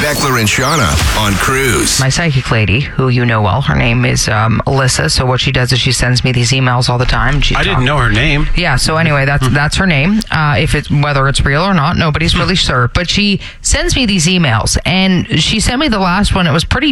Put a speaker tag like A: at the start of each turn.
A: Beckler and Shauna on Cruise.
B: My psychic lady, who you know well, her name is Alyssa. So what she does is she sends me these emails all the time.
C: I didn't know her name.
B: Yeah, so anyway, that's her name. Whether it's real or not, nobody's really sure. But she sends me these emails, and she sent me the last one. It was pretty